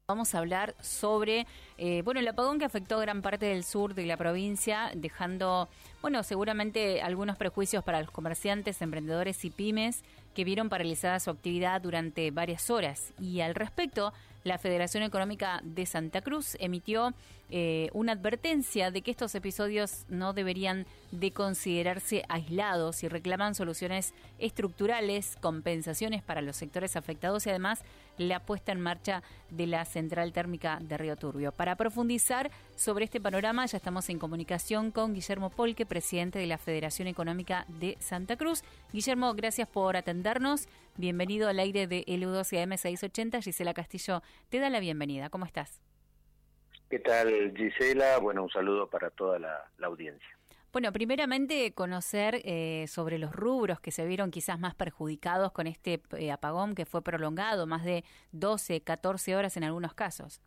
Vamos a hablar sobre, el apagón que afectó gran parte del sur de la provincia, dejando, seguramente algunos prejuicios para los comerciantes, emprendedores y pymes que vieron paralizada su actividad durante varias horas. Y al respecto, la Federación Económica de Santa Cruz emitió una advertencia de que estos episodios no deberían de considerarse aislados y reclaman soluciones estructurales, compensaciones para los sectores afectados y además la puesta en marcha de la central térmica de Río Turbio. Para profundizar sobre este panorama ya estamos en comunicación con Guillermo Polque, presidente de la Federación Económica de Santa Cruz. Guillermo, gracias por atendernos. Bienvenido al aire de LU12 AM680. Gisela Castillo te da la bienvenida. ¿Cómo estás? ¿Qué tal, Gisela? Bueno, un saludo para toda la audiencia. Bueno, primeramente conocer sobre los rubros que se vieron quizás más perjudicados con este apagón que fue prolongado, más de 12, 14 horas en algunos casos.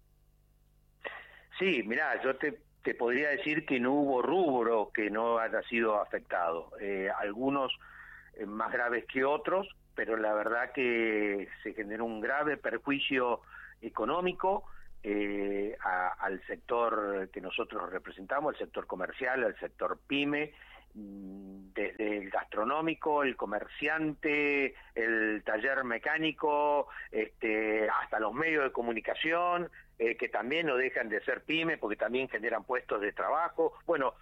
Sí, mirá, yo te podría decir que no hubo rubro que no haya sido afectado. Algunos más graves que otros, pero la verdad que se generó un grave perjuicio económico al sector que nosotros representamos, el sector comercial, el sector pyme, desde el gastronómico, el comerciante, el taller mecánico, hasta los medios de comunicación, que también no dejan de ser pyme porque también generan puestos de trabajo,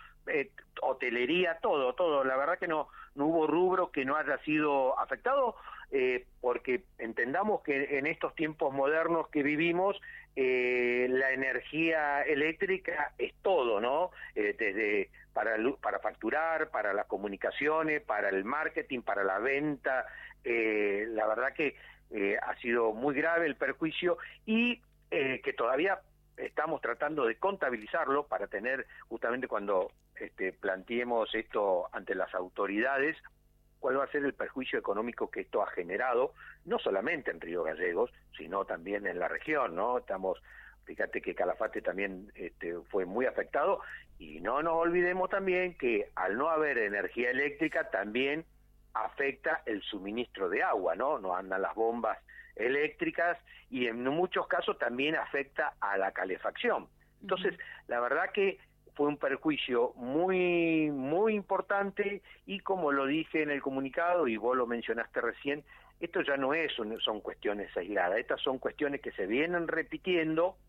hotelería, todo, la verdad que no hubo rubro que no haya sido afectado, porque entendamos que en estos tiempos modernos que vivimos, la energía eléctrica es todo, ¿no? Desde para facturar, para las comunicaciones, para el marketing, para la venta, la verdad que ha sido muy grave el perjuicio y que todavía estamos tratando de contabilizarlo para tener, justamente cuando planteemos esto ante las autoridades, cuál va a ser el perjuicio económico que esto ha generado, no solamente en Río Gallegos, sino también en la región, ¿no? Fíjate que Calafate también fue muy afectado, y no nos olvidemos también que al no haber energía eléctrica también afecta el suministro de agua, ¿no? No andan las bombas eléctricas y en muchos casos también afecta a la calefacción. Entonces, la verdad que fue un perjuicio muy, muy importante y como lo dije en el comunicado y vos lo mencionaste recién, esto ya no son cuestiones aisladas, estas son cuestiones que se vienen repitiendo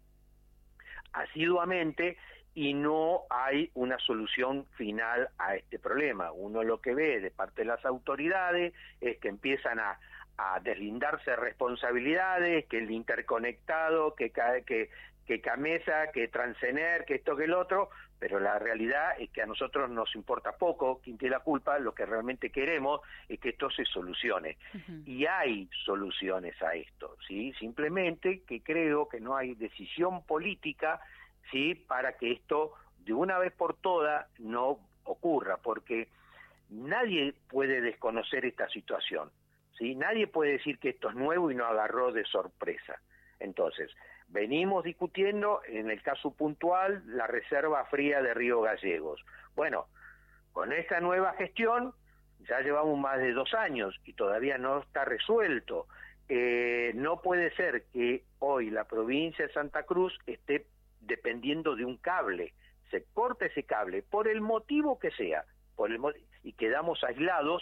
asiduamente y no hay una solución final a este problema. Uno lo que ve de parte de las autoridades es que empiezan a deslindarse responsabilidades, que el interconectado, que Camesa, que Transener, que esto, que el otro, pero la realidad es que a nosotros nos importa poco quién tiene la culpa, lo que realmente queremos es que esto se solucione. Y hay soluciones a esto, ¿sí? Simplemente que creo que no hay decisión política, ¿sí?, para que esto de una vez por todas no ocurra, porque nadie puede desconocer esta situación, ¿sí? Nadie puede decir que esto es nuevo y no agarró de sorpresa. Entonces, venimos discutiendo, en el caso puntual, la reserva fría de Río Gallegos. Bueno, con esta nueva gestión ya llevamos más de 2 años y todavía no está resuelto. No puede ser que hoy la provincia de Santa Cruz esté dependiendo de un cable, se corta ese cable, por el motivo que sea, y quedamos aislados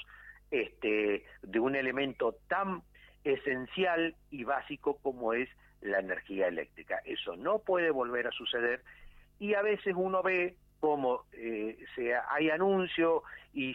de un elemento tan esencial y básico como es la energía eléctrica. Eso no puede volver a suceder y a veces uno ve cómo hay anuncios y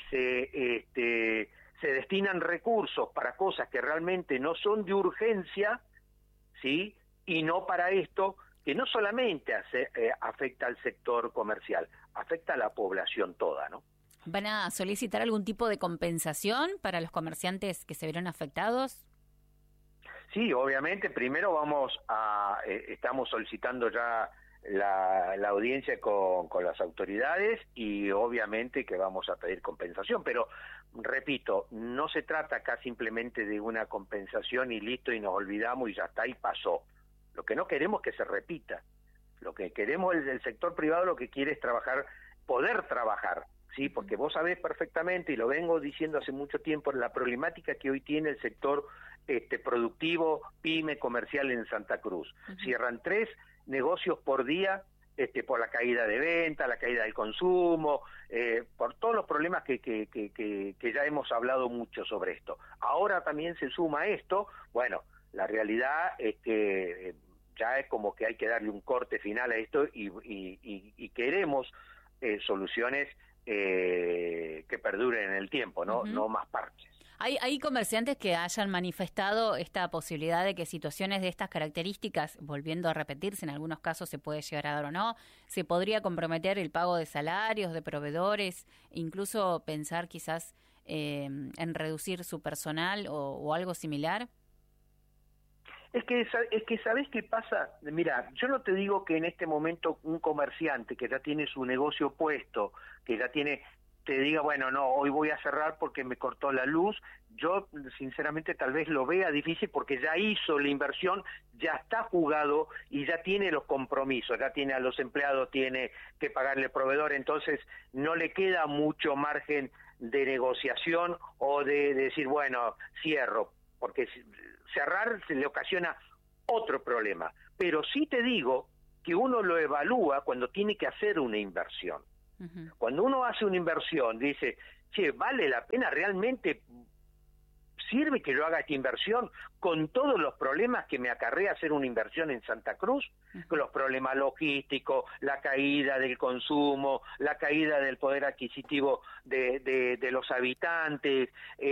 se destinan recursos para cosas que realmente no son de urgencia, ¿sí?, y no para esto, que no solamente afecta al sector comercial, afecta a la población toda, ¿no? ¿Van a solicitar algún tipo de compensación para los comerciantes que se vieron afectados? Sí, obviamente, primero estamos solicitando ya la audiencia con las autoridades y obviamente que vamos a pedir compensación, pero repito, no se trata acá simplemente de una compensación y listo y nos olvidamos y ya está y pasó. Lo que no queremos es que se repita, lo que queremos el sector privado lo que quiere es poder trabajar, ¿sí? Porque vos sabés perfectamente, y lo vengo diciendo hace mucho tiempo, la problemática que hoy tiene el sector productivo, pyme, comercial en Santa Cruz. Cierran 3 negocios por día, por la caída de venta, la caída del consumo, por todos los problemas que ya hemos hablado mucho sobre esto. Ahora también se suma esto, bueno, la realidad es que ya es como que hay que darle un corte final a esto y queremos soluciones que perduren en el tiempo, ¿no? No más parches. ¿Hay comerciantes que hayan manifestado esta posibilidad de que situaciones de estas características, volviendo a repetirse, en algunos casos se puede llegar a dar o no, se podría comprometer el pago de salarios, de proveedores, incluso pensar quizás en reducir su personal o algo similar? Es que ¿sabés qué pasa? Mira, yo no te digo que en este momento un comerciante que ya tiene su negocio puesto, que ya tiene, te diga, bueno, no, hoy voy a cerrar porque me cortó la luz. Yo, sinceramente, tal vez lo vea difícil porque ya hizo la inversión, ya está jugado y ya tiene los compromisos, ya tiene a los empleados, tiene que pagarle al proveedor, entonces no le queda mucho margen de negociación o de decir, bueno, cierro, porque cerrar se le ocasiona otro problema. Pero sí te digo que uno lo evalúa cuando tiene que hacer una inversión. Cuando uno hace una inversión, dice, che, ¿vale la pena realmente? ¿Sirve que yo haga esta inversión con todos los problemas que me acarrea hacer una inversión en Santa Cruz? Con los problemas logísticos, la caída del consumo, la caída del poder adquisitivo de los habitantes,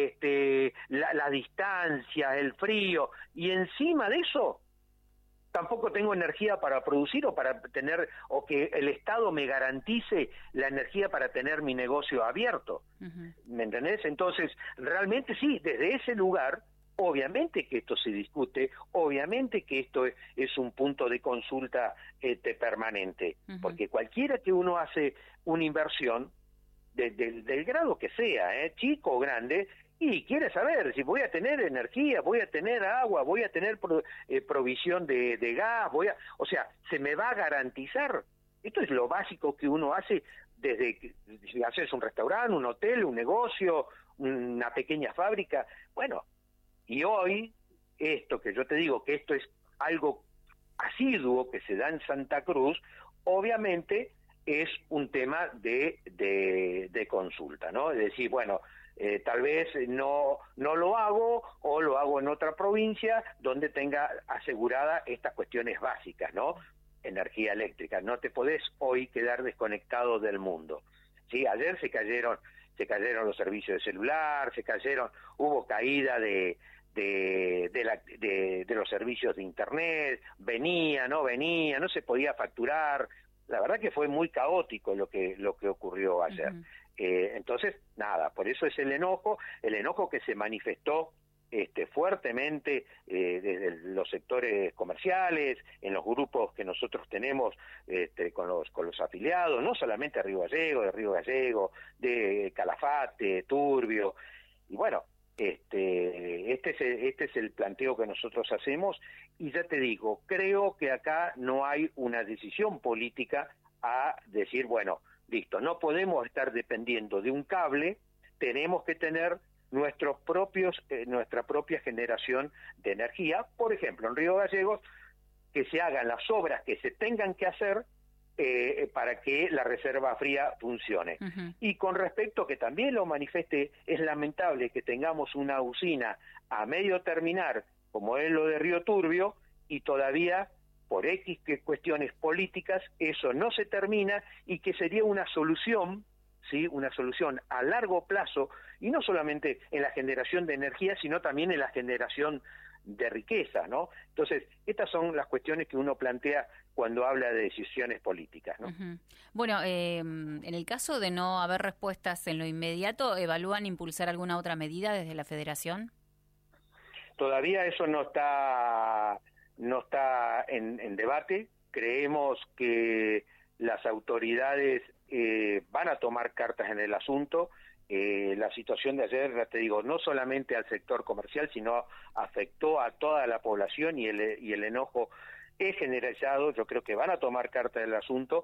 la distancia, el frío, y encima de eso tampoco tengo energía para producir o para tener, o que el Estado me garantice la energía para tener mi negocio abierto. ¿Me entendés? Entonces, realmente sí, desde ese lugar, obviamente que esto se discute, obviamente que esto es un punto de consulta permanente, porque cualquiera que uno hace una inversión, del grado que sea, chico o grande, y quiere saber si voy a tener energía, voy a tener agua, voy a tener provisión de gas, o sea, se me va a garantizar. Esto es lo básico que uno hace desde que si haces un restaurante, un hotel, un negocio, una pequeña fábrica. Bueno, y hoy, esto que yo te digo, que esto es algo asiduo que se da en Santa Cruz, obviamente es un tema de consulta, ¿no? Es decir, bueno, tal vez no lo hago o lo hago en otra provincia donde tenga asegurada estas cuestiones básicas, ¿no? Energía eléctrica. No te podés hoy quedar desconectado del mundo. Sí, ayer se cayeron los servicios de celular, hubo caída de los servicios de internet, venía, no se podía facturar. La verdad que fue muy caótico lo que ocurrió ayer. Entonces, nada, por eso es el enojo que se manifestó fuertemente desde los sectores comerciales, en los grupos que nosotros tenemos con los afiliados, no solamente de Río Gallego, de Calafate, Turbio, y bueno, este es el planteo que nosotros hacemos, y ya te digo, creo que acá no hay una decisión política a decir, bueno, listo, no podemos estar dependiendo de un cable, tenemos que tener nuestra propia generación de energía. Por ejemplo, en Río Gallegos, que se hagan las obras que se tengan que hacer para que la reserva fría funcione. Y con respecto, que también lo manifesté, es lamentable que tengamos una usina a medio terminar, como es lo de Río Turbio, y todavía por X cuestiones políticas, eso no se termina, y que sería una solución, ¿sí? Una solución a largo plazo, y no solamente en la generación de energía, sino también en la generación de riqueza, ¿no? Entonces, estas son las cuestiones que uno plantea cuando habla de decisiones políticas, ¿no? Bueno, en el caso de no haber respuestas en lo inmediato, ¿evalúan impulsar alguna otra medida desde la Federación? Todavía eso no está en debate. Creemos que las autoridades van a tomar cartas en el asunto. La situación de ayer, ya te digo, no solamente al sector comercial, sino afectó a toda la población, y el enojo es generalizado. Yo creo que van a tomar cartas en el asunto,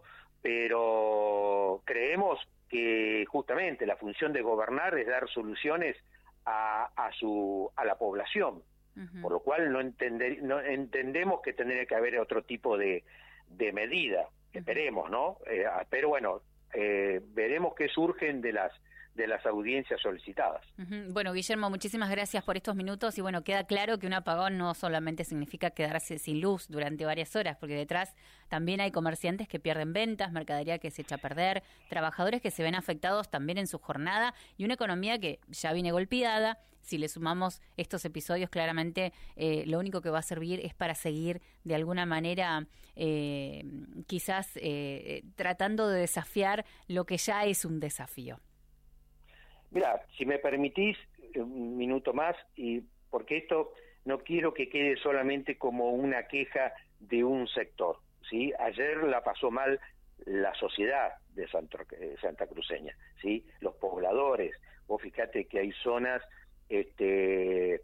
pero creemos que justamente la función de gobernar es dar soluciones a la población. por lo cual no entendemos que tendría que haber otro tipo de medida, esperemos, ¿no? Pero bueno, veremos qué surgen de las audiencias solicitadas. Bueno, Guillermo, muchísimas gracias por estos minutos y bueno, queda claro que un apagón no solamente significa quedarse sin luz durante varias horas, porque detrás también hay comerciantes que pierden ventas, mercadería que se echa a perder, trabajadores que se ven afectados también en su jornada y una economía que ya viene golpeada. Si le sumamos estos episodios, claramente lo único que va a servir es para seguir de alguna manera quizás tratando de desafiar lo que ya es un desafío. Mira, si me permitís un minuto más, y porque esto no quiero que quede solamente como una queja de un sector, ¿sí? Ayer la pasó mal la sociedad de santacruceña, ¿sí? Los pobladores. Vos fíjate que hay zonas que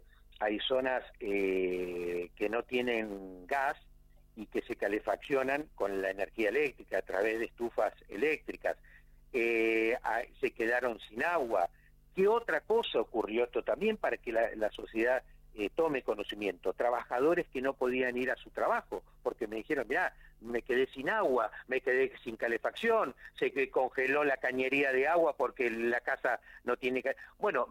no tienen gas y que se calefaccionan con la energía eléctrica a través de estufas eléctricas. Se quedaron sin agua. ¿Qué otra cosa ocurrió esto también para que la sociedad tome conocimiento? Trabajadores que no podían ir a su trabajo porque me dijeron, mirá, me quedé sin agua, me quedé sin calefacción, se congeló la cañería de agua porque la casa no tiene... Bueno,